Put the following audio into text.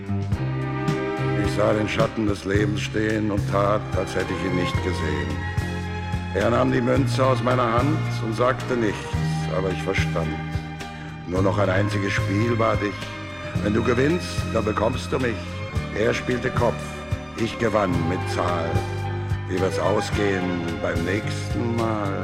Ich sah den Schatten des Lebens stehen und tat, als hätte ich ihn nicht gesehen. Er nahm die Münze aus meiner Hand und sagte nichts, aber ich verstand. Nur noch ein einziges Spiel bat ich. Wenn du gewinnst, dann bekommst du mich. Er spielte Kopf, ich gewann mit Zahl. Wie wird's ausgehen beim nächsten Mal?